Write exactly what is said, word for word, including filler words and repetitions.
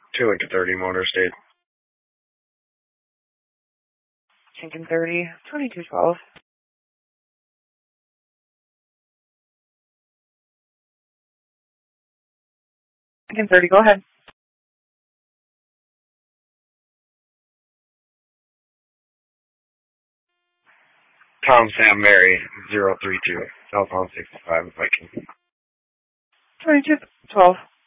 Two Lincoln thirty Motor State. Lincoln thirty, twenty-two twelve. Lincoln thirty, go ahead. Tom Sam Mary, zero three two, Southbound sixty-five, Viking. twenty-two twelve.